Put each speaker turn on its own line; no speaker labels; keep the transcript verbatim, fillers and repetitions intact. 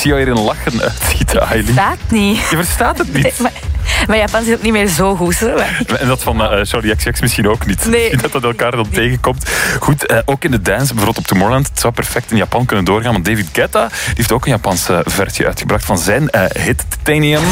zie jou hier in lachen uitschieten, Aileen.
Ik verstaat niet.
Je verstaat het niet.
Nee, maar, maar Japans is ook niet meer zo goed. Hè?
En dat van uh, Charlie X C X misschien ook niet.
Nee.
Misschien dat dat elkaar dan nee. tegenkomt. Goed, uh, ook in de dance, bijvoorbeeld op Tomorrowland, het zou perfect in Japan kunnen doorgaan. Want David Guetta die heeft ook een Japans uh, versie uitgebracht van zijn uh, hit Titanium.